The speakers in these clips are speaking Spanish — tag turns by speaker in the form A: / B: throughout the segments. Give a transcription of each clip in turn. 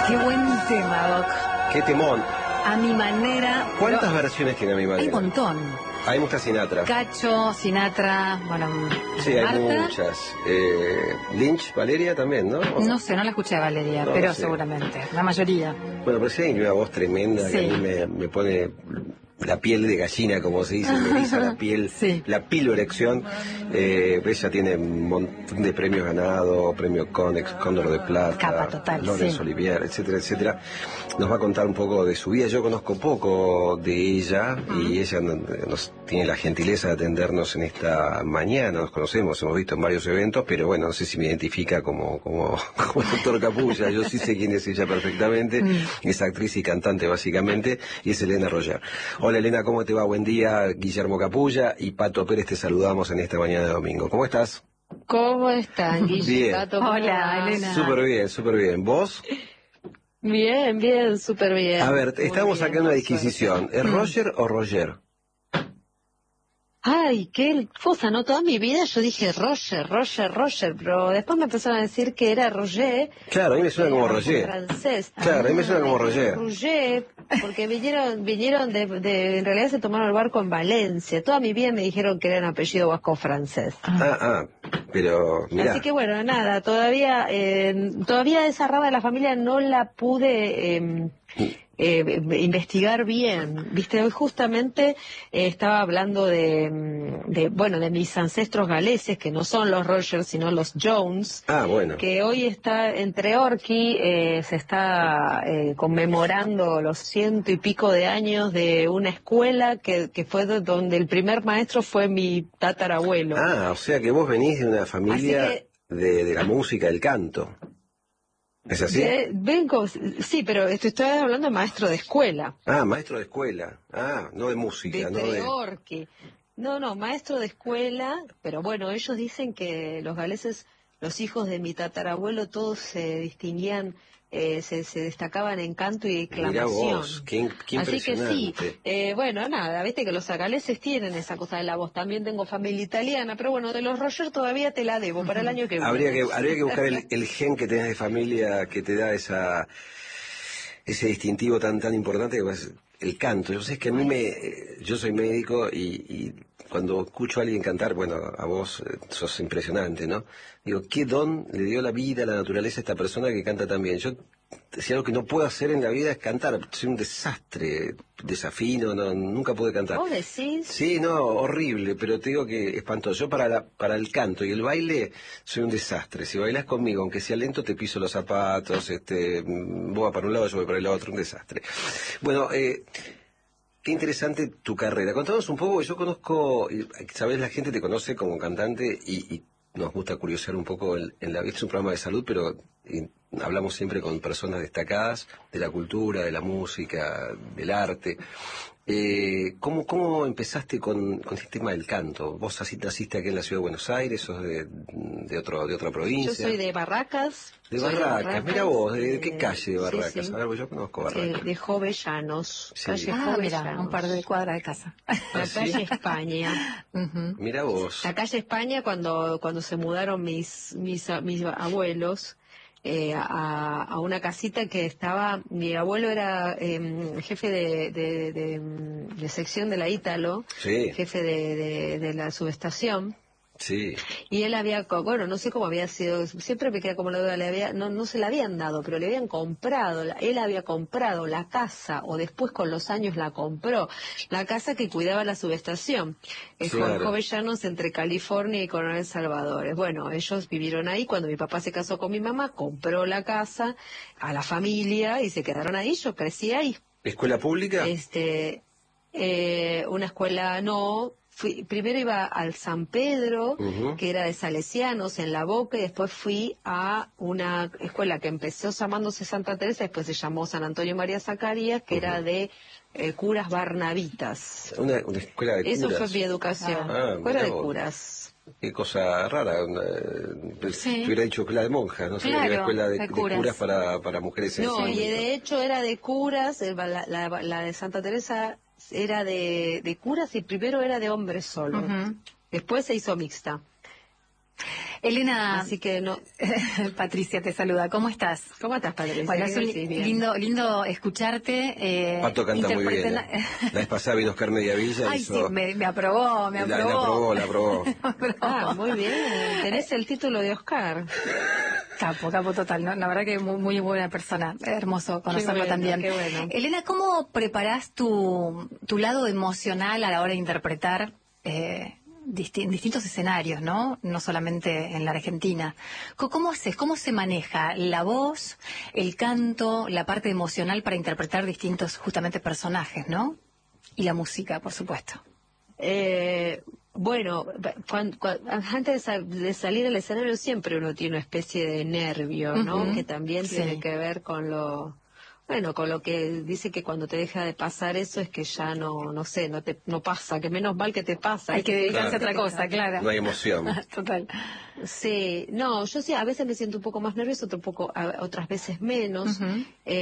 A: Qué buen tema, Doc.
B: Qué temón.
A: A mi manera.
B: ¿Cuántas versiones tiene a mi manera?
A: Hay un montón.
B: Hay muchas Sinatra.
A: Cacho, Sinatra, bueno,
B: Sí, hay
A: Marta.
B: muchas. Lynch, Valeria también, ¿no?
A: No sé, no la escuché a Valeria,
B: No,
A: pero
B: no sé.
A: seguramente, la mayoría.
B: Bueno, pero sí hay una voz tremenda que
A: Sí.
B: a mí me pone la piel de gallina, como se dice, me eriza la piel,
A: Sí.
B: la piloerección. Ella tiene un montón de premios ganados, premio Conex, Cóndor de Plata,
A: Capa total,
B: Laurence
A: sí.
B: Olivier, etcétera, etcétera. Nos va a contar un poco de su vida. Yo conozco poco de ella y ella nos tiene la gentileza de atendernos en esta mañana. Nos conocemos, hemos visto en varios eventos, pero bueno, no sé si me identifica como el doctor Capulla. Yo sí sé quién es ella perfectamente. Es actriz y cantante básicamente, y es Elena Roger. Hola Elena, ¿cómo te va? Buen día. Guillermo Capulla y Pato Pérez te saludamos en esta mañana de domingo. ¿Cómo estás?
C: ¿Cómo están,
B: Bien.
C: Guille? Pato, ¿cómo
A: Hola,
C: va?
A: Elena.
B: Súper bien, súper bien. ¿Vos?
C: Bien, bien, súper bien.
B: A ver,
C: Muy
B: estamos
C: bien,
B: acá en una
C: por
B: disquisición. ¿Es Roger o Roger?
C: Ay, qué cosa, ¿no? Toda mi vida yo dije Roger, pero después me empezaron a decir que era Roger.
B: Claro, a mí me suena como
C: Era
B: Roger.
C: francés.
B: Claro, a mí me suena como Roger.
C: Roger, porque vinieron en realidad se tomaron el barco en Valencia. Toda mi vida me dijeron que era un apellido vasco francés.
B: Pero mirá.
C: Así que bueno, nada, todavía esa rama de la familia no la pude investigar bien. Viste, hoy justamente estaba hablando de mis ancestros galeses, que no son los Rogers, sino los Jones.
B: Bueno.
C: Que hoy está entre Orqui, se está conmemorando los 100 y pico de años de una escuela que fue donde el primer maestro fue mi tatarabuelo.
B: O sea que vos venís de una familia
C: Así que-
B: de la música, del canto. ¿Es así?
C: Sí, pero estoy hablando de maestro de escuela.
B: Maestro de escuela. No de música, ¿no?
C: De Orqui. No, maestro de escuela, pero bueno, ellos dicen que los galeses, los hijos de mi tatarabuelo, todos se distinguían, se destacaban en canto y declamación.
B: Mirá vos, qué
C: Así que sí,
B: impresionante.
C: bueno, nada, viste que los galeses tienen esa cosa de la voz. También tengo familia italiana, pero bueno, de los Roger todavía te la debo para el año que viene.
B: Habría que buscar el gen que tenés de familia que te da ese distintivo tan importante que es el canto. Yo sé que yo soy médico y cuando escucho a alguien cantar, bueno, a vos sos impresionante, ¿no? Digo, ¿qué don le dio la vida, la naturaleza a esta persona que canta tan bien? Yo, si algo que no puedo hacer en la vida es cantar, soy un desastre, desafino, nunca pude cantar.
C: ¿Vos decís?
B: Sí, no, horrible, pero te digo que espantoso. Yo para el canto y el baile soy un desastre. Si bailás conmigo, aunque sea lento, te piso los zapatos, vos vas para un lado, yo voy para el otro, un desastre. Bueno, qué interesante tu carrera. Contanos un poco, yo conozco, sabes, la gente te conoce como cantante y nos gusta curiosear un poco en la vida. Es un programa de salud, pero hablamos siempre con personas destacadas de la cultura, de la música, del arte. ¿Cómo empezaste con este tema del canto? ¿Vos naciste aquí en la ciudad de Buenos Aires? ¿Sos de otra provincia?
C: Yo soy de Barracas.
B: De Barracas, mira vos, ¿de qué calle de Barracas?
C: Sí.
B: A ver, pues yo conozco Barracas.
C: De Jovellanos.
B: Sí.
C: Calle
A: Mira,
C: Jovellanos.
A: un par de cuadras de casa.
C: La
B: ¿sí?
C: calle España.
B: Mira vos.
C: La calle España cuando se mudaron mis abuelos a una casita que estaba, mi abuelo era jefe de sección de la Ítalo,
B: Sí.
C: jefe de la subestación.
B: Sí.
C: Y él no sé cómo había sido, siempre me queda como la duda, no se la habían dado, pero le habían comprado, él había comprado la casa, o después con los años la compró, la casa que cuidaba la subestación,
B: Claro.
C: Jovellanos entre California y Coronel Salvadores. Bueno, ellos vivieron ahí, cuando mi papá se casó con mi mamá, compró la casa a la familia y se quedaron ahí, yo crecí ahí.
B: ¿Escuela pública?
C: Una escuela primero iba al San Pedro, que era de salesianos en La Boca, y después fui a una escuela que empezó llamándose Santa Teresa, después se llamó San Antonio María Zacarías, que era de curas barnabitas.
B: Una escuela de curas.
C: Eso fue mi educación, escuela
B: mirá
C: de
B: vos.
C: curas.
B: Qué cosa rara.
A: Sí.
B: Te hubiera dicho escuela de monjas, no sé,
A: Claro,
B: era escuela de
A: curas.
B: curas para mujeres
C: No,
B: sensibles.
C: y de hecho era de curas, la de Santa Teresa era de curas y primero era de hombres solo. Después se hizo mixta.
A: Elena,
C: Así que no.
A: Patricia te saluda. ¿Cómo estás?
C: ¿Cómo estás, Patricia?
A: Bueno, es
C: ¿Qué
A: un
C: decís? Bien.
A: lindo escucharte.
B: Pato canta muy bien.
A: interpreten-
B: La vez pasada vino Oscar Mediavilla.
A: Ay,
B: hizo...
A: sí, me aprobó, me aprobó.
B: La aprobó.
A: Me aprobó.
C: Ah, muy bien. Tenés el título de Oscar.
A: Capo total, ¿no? La verdad que muy buena persona, hermoso conocerlo
C: bueno,
A: también.
C: qué bueno.
A: Elena, ¿cómo preparás tu lado emocional a la hora de interpretar distintos escenarios, ¿no? No solamente en la Argentina. ¿Cómo haces? ¿Cómo se maneja la voz, el canto, la parte emocional para interpretar distintos justamente personajes, ¿no? Y la música, por supuesto.
C: Bueno, antes de salir al escenario siempre uno tiene una especie de nervio, ¿no?
A: Ujú.
C: Que también
A: Sí.
C: tiene que ver con con lo que dice que cuando te deja de pasar eso es que ya no sé, no pasa, que menos mal que te pasa.
A: Hay que dedicarse a otra
C: Claro.
A: cosa, claro.
B: No hay emoción.
A: Total.
C: Sí, no, yo sí, a veces me siento un poco más nerviosa, otras veces menos.
A: Ujú.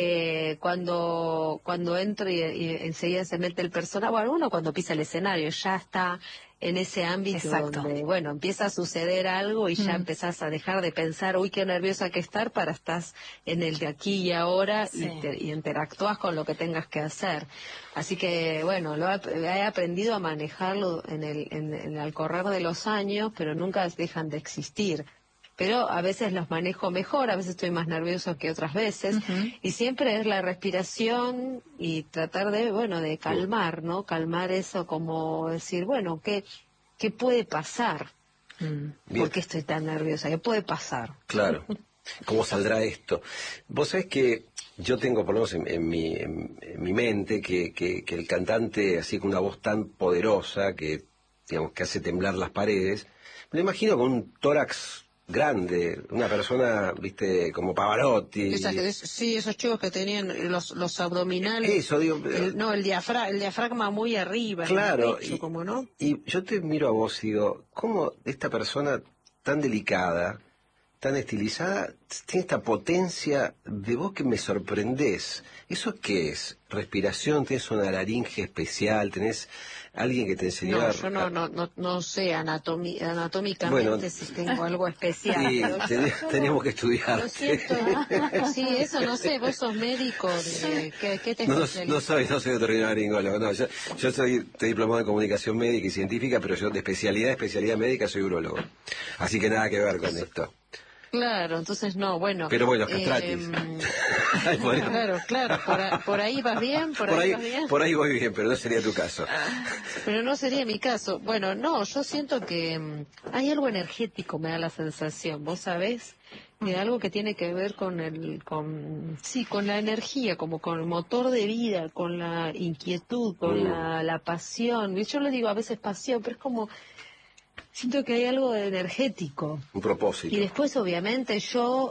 C: Cuando entro y enseguida se mete el personaje, bueno, uno cuando pisa el escenario ya está en ese ámbito
A: Exacto.
C: donde, bueno, empieza a suceder algo y ya empezás a dejar de pensar, uy, qué nerviosa que estar, para estás en el de aquí y ahora
A: Sí.
C: y interactúas con lo que tengas que hacer. Así que, bueno, he aprendido a manejarlo al correr de los años, pero nunca dejan de existir. Pero a veces los manejo mejor, a veces estoy más nervioso que otras veces, y siempre es la respiración y tratar de calmar, ¿no? Calmar eso, como decir, bueno, ¿qué puede pasar?
B: Bien.
C: ¿Por qué estoy tan nerviosa? ¿Qué puede pasar?
B: Claro. ¿Cómo saldrá esto? Vos sabés que yo tengo, por lo menos en mi mente, que el cantante, así con una voz tan poderosa que, digamos, que hace temblar las paredes, me lo imagino con un tórax grande, una persona, viste, como Pavarotti.
C: Sí, esos chicos que tenían los abdominales.
B: Eso, digo.
C: El diafragma muy arriba.
B: Claro,
C: En el pecho, ¿no?
B: y yo te miro a vos y digo, ¿cómo esta persona tan delicada, tan estilizada, tiene esta potencia de voz que me sorprendés? ¿Eso qué es? ¿Respiración? ¿Tenés una laringe especial? ¿Tenés alguien que te enseñó
C: No,
B: a...?
C: yo no sé anatómicamente
B: Bueno,
C: si tengo algo especial.
B: Sí,
C: pero
B: tenemos que estudiar.
C: Lo siento. Sí, eso no sé, vos sos médico. ¿Qué te
B: No
C: especializás?
B: soy otorrinolaringólogo, no, yo estoy diplomado en comunicación médica y científica, pero yo de especialidad médica soy urologo. Así que nada que ver con esto.
C: Claro, entonces no, bueno.
B: Pero bueno, castratis. Ay,
C: Claro, por ahí vas bien, por ahí vas bien.
B: Por ahí voy bien, pero no sería tu caso.
C: Pero no sería mi caso. Bueno, no, yo siento que hay algo energético, me da la sensación, ¿vos sabés? Algo que tiene que ver con la energía, como con el motor de vida, con la inquietud, con la pasión. Yo le digo a veces pasión, pero es como, siento que hay algo de energético.
B: Un propósito.
C: Y después, obviamente, yo,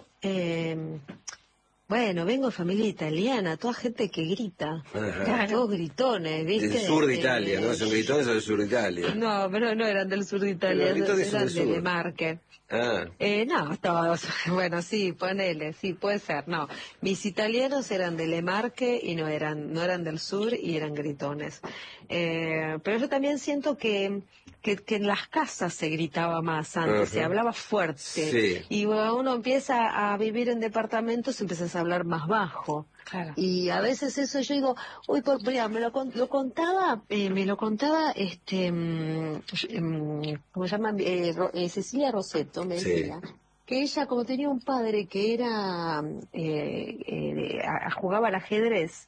C: vengo de familia italiana, toda gente que grita,
B: Ajá.
C: todos gritones, ¿viste?
B: Del sur de Italia, ¿no? ¿Son gritones o del sur de Italia?
C: No, pero no eran del sur de Italia,
B: Pero los gritones son
C: eran
B: del
C: de
B: sur.
C: Le Marque.
B: Ah,
C: No, todos. Bueno, sí, ponele, sí, puede ser. No, mis italianos eran de Le Marque y no eran del sur y eran gritones. Pero yo también siento que en las casas se gritaba más antes, se hablaba fuerte.
B: Sí.
C: Y cuando uno empieza a vivir en departamentos, empiezas a hablar más bajo.
A: Claro.
C: Y a veces eso yo digo, uy, mira, me lo contaba, ¿cómo se llama? Cecilia Rosetto, me
B: Sí.
C: decía, que ella, como tenía un padre que era, jugaba al ajedrez,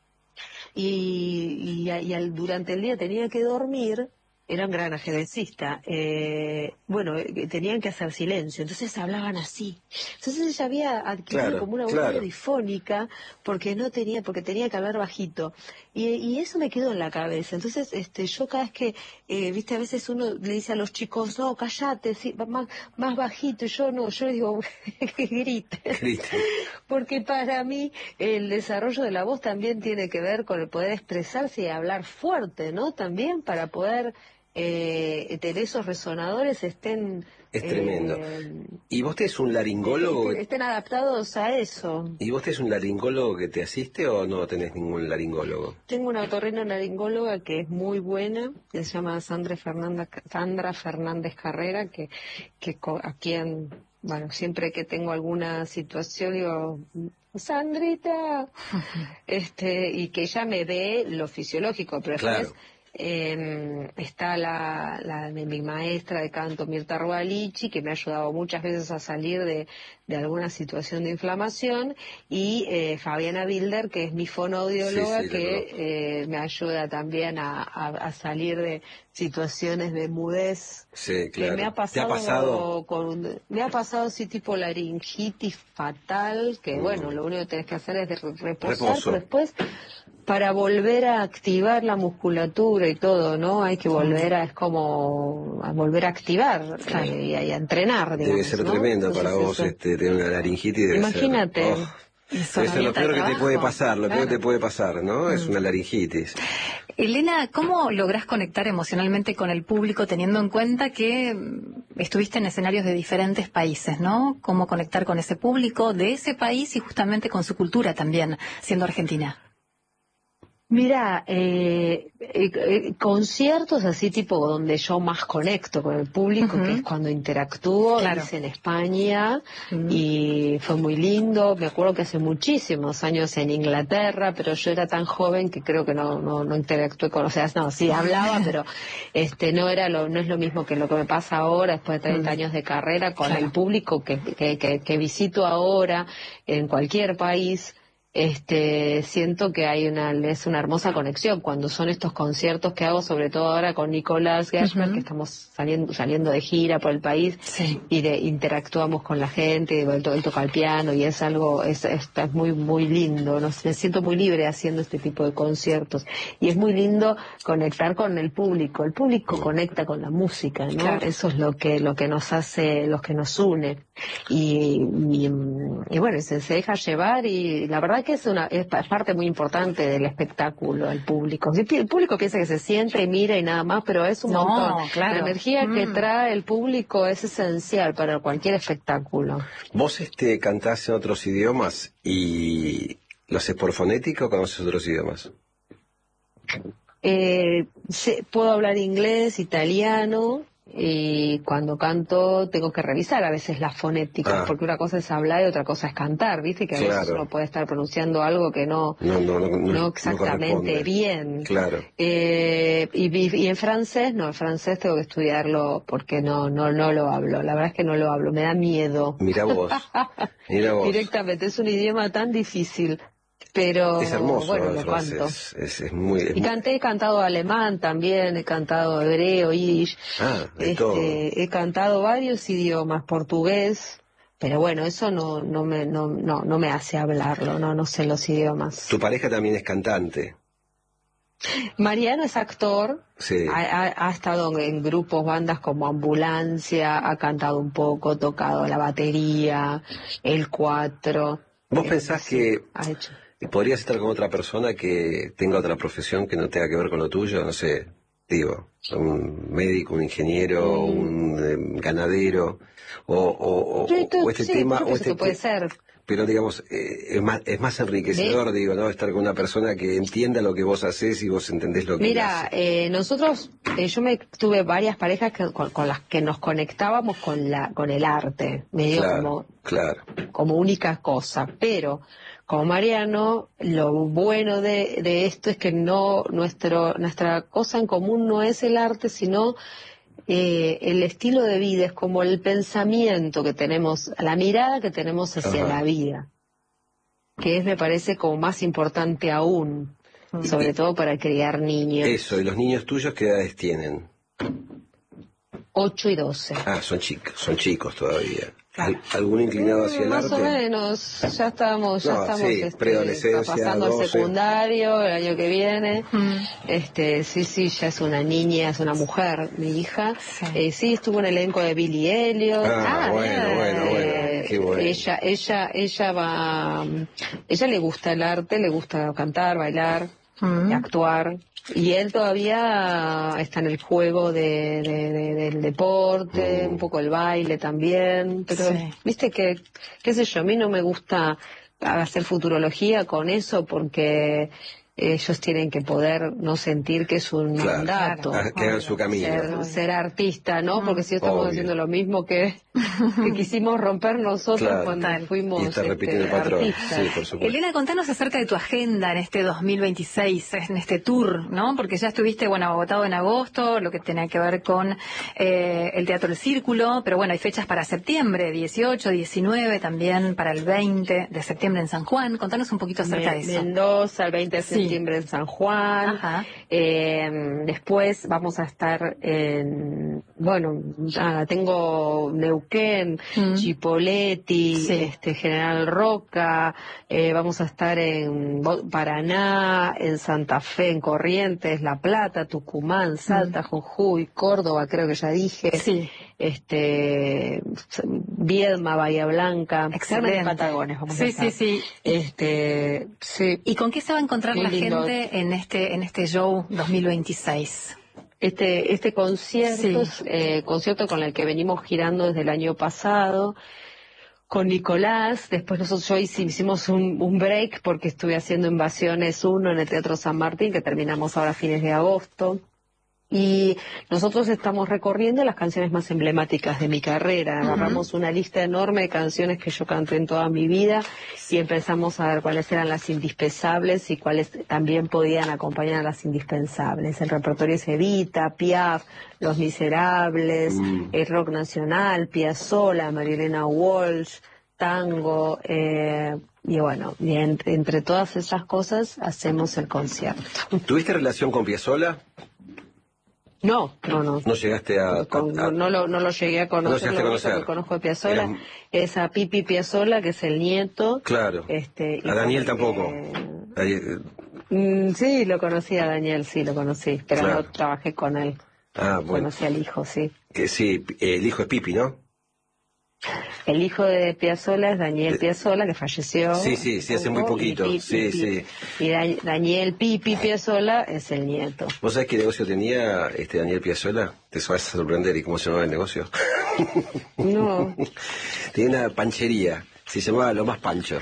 C: durante el día tenía que dormir, era un gran ajedrecista, tenían que hacer silencio, entonces hablaban así. Entonces ella había adquirido
B: Claro,
C: como una voz
B: claro.
C: difónica porque tenía que hablar bajito. Y eso me quedó en la cabeza. Entonces, yo cada vez que, a veces uno le dice a los chicos, no, cállate, sí, más bajito, y yo le digo, que grite.
B: grita.
C: Porque para mí el desarrollo de la voz también tiene que ver con el poder expresarse y hablar fuerte, ¿no? También para poder tener esos resonadores estén...
B: Es tremendo. ¿Y vos tenés un laringólogo?
C: Estén adaptados a eso.
B: ¿Y vos tenés un laringólogo que te asiste o no tenés ningún laringólogo?
C: Tengo una otorrinolaringóloga que es muy buena, que se llama Sandra Fernández Carrera, a quien, bueno, siempre que tengo alguna situación digo, Sandrita, y que ella me ve lo fisiológico, pero
B: Claro.
C: después está mi maestra de canto, Mirta Rualichi, que me ha ayudado muchas veces a salir de alguna situación de inflamación, y Fabiana Bilder, que es mi fonoaudióloga,
B: Sí,
C: que me ayuda también a salir de situaciones de mudez.
B: Sí, claro.
C: Me ha pasado así tipo laringitis fatal, que bueno, lo único que tenés que hacer es reposar, pero después para volver a activar la musculatura y todo, ¿no? Hay que volver a volver a activar y a entrenar, digamos,
B: debe ser
C: ¿no?
B: tremendo.
C: Entonces,
B: para vos tener una laringitis.
C: Imagínate.
B: Eso es lo peor que te puede pasar, lo peor que te puede pasar, ¿no? Es una laringitis.
A: Elena, ¿cómo lográs conectar emocionalmente con el público teniendo en cuenta que estuviste en escenarios de diferentes países, ¿no? ¿Cómo conectar con ese público de ese país y justamente con su cultura también, siendo argentina?
C: Mira, conciertos así tipo donde yo más conecto con el público, que es cuando interactúo, hice en España y fue muy lindo. Me acuerdo que hace muchísimos años en Inglaterra, pero yo era tan joven que creo que no interactué con, o sea, no, sí hablaba, pero no es lo mismo que lo que me pasa ahora después de 30 años de carrera con el público que visito ahora en cualquier país. Siento que es una hermosa conexión cuando son estos conciertos que hago, sobre todo ahora con Nicolás Gershmer, que estamos saliendo de gira por el país y interactuamos con la gente, él toca el piano y es algo, es muy, muy lindo, me siento muy libre haciendo este tipo de conciertos y es muy lindo conectar con el público conecta con la música, ¿no? Claro. Eso es lo que nos hace, lo que nos une y bueno, se deja llevar y la verdad que es parte muy importante del espectáculo, el público. El público piensa que se siente y mira y nada más, pero es un montón. Claro. La energía que trae el público es esencial para cualquier espectáculo.
B: ¿Vos cantás en otros idiomas y lo haces por fonética o conoces otros idiomas?
C: Puedo hablar inglés, italiano, y cuando canto tengo que revisar a veces las fonéticas, porque una cosa es hablar y otra cosa es cantar, ¿viste? Que a veces uno puede estar pronunciando algo que no exactamente bien.
B: Claro.
C: Y en francés, el francés tengo que estudiarlo porque no lo hablo, la verdad es que no lo hablo, me da miedo.
B: Mira vos.
C: Directamente, es un idioma tan difícil. Pero
B: es hermoso,
C: bueno, lo canto. He cantado alemán también, he cantado hebreo, yiddish. He cantado varios idiomas, portugués, pero bueno, eso no me hace hablarlo, no sé los idiomas.
B: ¿Tu pareja también es cantante?
C: Mariano es actor, ha estado en grupos, bandas como Ambulancia, ha cantado un poco, tocado la batería, el cuatro.
B: ¿Vos pensás que podrías estar con otra persona que tenga otra profesión que no tenga que ver con lo tuyo? No sé, digo, un médico, un ingeniero, un ganadero, o este tema...
C: puede ser.
B: Pero digamos, es más enriquecedor, digo, ¿no? Estar con una persona que entienda lo que vos hacés y vos entendés lo que
C: Mira, nosotros, yo tuve varias parejas con las que nos conectábamos con el arte, medio como única cosa, pero como Mariano, lo bueno de esto es que nuestra cosa en común no es el arte, sino el estilo de vida, es como el pensamiento que tenemos, la mirada que tenemos hacia la vida, que me parece como más importante aún, sobre todo para criar niños.
B: Eso, ¿y los niños tuyos qué edades tienen?
C: 8 y 12.
B: Ah, son chicos todavía. ¿Algún inclinado hacia el arte?
C: Más o menos, ya estamos
B: preadolescencia,
C: pasando al secundario el año que viene. Sí, ya es una niña, es una mujer, mi hija. Sí, estuvo en el elenco de Billy Elliot.
B: Bueno, qué bueno.
C: Ella le gusta el arte, le gusta cantar, bailar, actuar. Y él todavía está en el juego del deporte, un poco el baile también, pero
A: Sí.
C: viste que, qué sé yo, a mí no me gusta hacer futurología con eso porque ellos tienen que poder no sentir que es un
B: Claro.
C: mandato.
B: Que hagan su camino.
C: Ser artista, ¿no? Porque si estamos
B: Obvio.
C: haciendo lo mismo que quisimos romper nosotros
B: Claro.
C: cuando
A: Total.
C: fuimos
B: Y está repitiendo el patrón.
C: artistas.
B: Sí, por supuesto.
A: Elena, contanos acerca de tu agenda en este 2026, en este tour, ¿no? Porque ya estuviste, bueno, agotado en agosto, lo que tenía que ver con el Teatro El Círculo, pero bueno, hay fechas para septiembre, 18, 19, también para el 20 de septiembre en San Juan. Contanos un poquito acerca de eso.
C: Mendoza, el 20 de septiembre en San Juan.
A: Ajá.
C: Después vamos a estar en, bueno, tengo Neuquén, Chipoleti,
A: Sí.
C: General Roca, vamos a estar en Paraná, en Santa Fe, en Corrientes, La Plata, Tucumán, Salta, Jujuy, Córdoba, creo que ya dije.
A: Sí.
C: Viedma, Bahía Blanca,
A: Excelente.
C: Patagones, vamos a
A: Sí,
C: estar.
A: sí, sí.
C: Sí.
A: ¿Y con qué se va a encontrar
C: Qué
A: la
C: lindo.
A: gente en este show 2026?
C: Este concierto
A: Sí.
C: es concierto con el que venimos girando desde el año pasado con Nicolás. Después nosotros hicimos un break porque estuve haciendo Invasiones 1 en el Teatro San Martín, que terminamos ahora a fines de agosto. Y nosotros estamos recorriendo las canciones más emblemáticas de mi carrera. Agarramos una lista enorme de canciones que yo canté en toda mi vida y empezamos a ver cuáles eran las indispensables y cuáles también podían acompañar a las indispensables. El repertorio es Evita, Piaf, Los Miserables, el rock nacional, Piazzolla, Marilena Walsh, tango, y bueno, y entre todas esas cosas hacemos el concierto.
B: ¿Tuviste relación con Piazzolla?
C: No.
B: ¿No llegaste a...?
C: No lo llegué a conocer.
B: No llegaste a
C: Lo único
B: conocer.
C: que conozco de Piazzolla
B: Eras-
C: es a Pipi Piazzolla, que es el nieto.
B: Claro.
C: Y
B: A Daniel tampoco.
C: Sí, lo conocí a Daniel, sí, lo conocí, pero
B: Claro.
C: no trabajé con él.
B: Bueno.
C: Conocí al hijo, sí.
B: Que sí, el hijo es Pipi, ¿no?
C: El hijo de Piazzolla es Daniel Piazzolla, que falleció.
B: Sí, hace muy poquito. Sí.
C: Y Daniel Pipi Piazzolla es el nieto.
B: ¿Vos sabés qué negocio tenía Daniel Piazzolla? Te vas a sorprender. ¿Y cómo se llamaba el negocio?
C: No.
B: Tenía una panchería. Se llamaba Lo Más Pancho.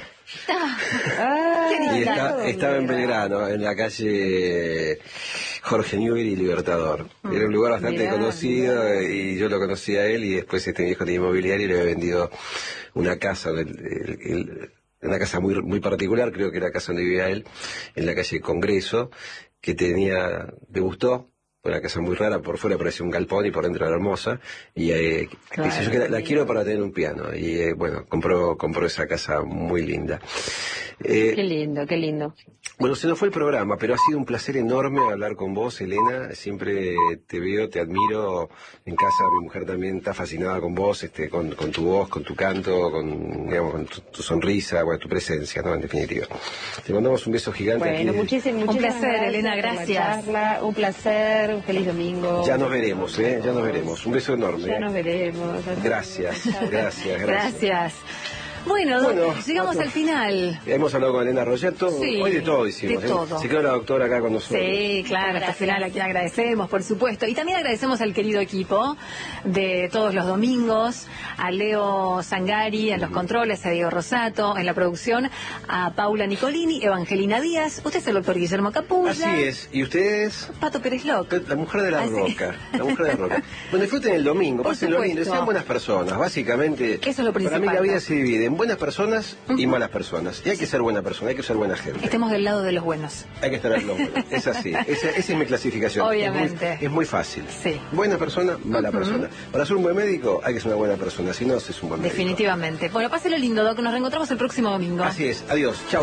B: Y estaba en Belgrano, en la calle Jorge Newbery y Libertador. Era un lugar bastante
C: Mirá,
B: conocido y yo lo conocí a él y después mi hijo tenía inmobiliario y le había vendido una casa, una casa muy particular, creo que era la casa donde vivía él, en la calle Congreso, que le gustó. Una casa muy rara, por fuera parecía un galpón y por dentro era hermosa. Y dice, yo que la quiero para tener un piano. Y bueno, compró esa casa muy linda.
C: Qué lindo.
B: Bueno, se nos fue el programa, pero ha sido un placer enorme hablar con vos, Elena. Siempre te veo, te admiro. En casa mi mujer también está fascinada con vos, con tu voz, con tu canto, con tu sonrisa, bueno, tu presencia, ¿no? En definitiva. Te mandamos un beso gigante.
C: Bueno,
B: aquí.
C: muchísimas
A: Un placer,
C: gracias
A: Elena,
C: por la
A: gracias.
C: charla. Un placer, un feliz domingo.
B: Ya nos veremos, ya nos veremos. Un beso enorme.
C: Ya nos veremos.
B: Gracias.
A: Gracias. Bueno, llegamos al final.
B: Hemos hablado con Elena Rogetto.
A: Sí,
B: Hoy de todo hicimos.
A: de todo.
B: Se quedó la doctora acá con nosotros.
A: Sí, claro, hasta el final aquí agradecemos, por supuesto. Y también agradecemos al querido equipo de todos los domingos, a Leo Zangari en los controles, a Diego Rosato en la producción, a Paula Nicolini, Evangelina Díaz, usted es el doctor Guillermo Capulla.
B: Así es. ¿Y ustedes?
A: Pato Pérez Loc.
B: La mujer de la
A: Así.
B: roca. La mujer de la roca. Bueno, disfruten el domingo,
A: Por
B: pásenlo lindo,
A: supuesto.
B: sean buenas personas. Básicamente,
A: Eso es lo
B: para mí
A: principal,
B: la vida
A: ¿no?
B: se divide en buenas personas y malas personas. Y hay que ser buena persona, hay que ser buena gente.
A: Estemos del lado de los buenos.
B: Hay que estar en lo bueno. Es así. Esa es mi clasificación.
A: Obviamente.
B: Es muy fácil.
A: Sí.
B: Buena persona, mala persona. Para ser un buen médico hay que ser una buena persona. Si no, es un buen médico.
A: Definitivamente. Bueno, páselo lindo, Doc. Nos reencontramos el próximo domingo.
B: Así es. Adiós. Chau.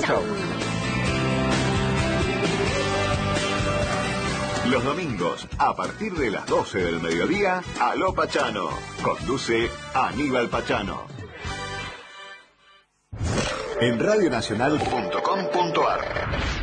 D: Los domingos, a partir de las 12 del mediodía, Aló Pachano. Conduce Aníbal Pachano. En radionacional.com.ar